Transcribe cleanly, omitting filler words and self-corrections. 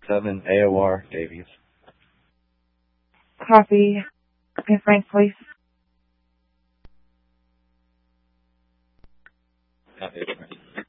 7 AOR Davies. Copy. Okay, Frank, please. Copy, Frank.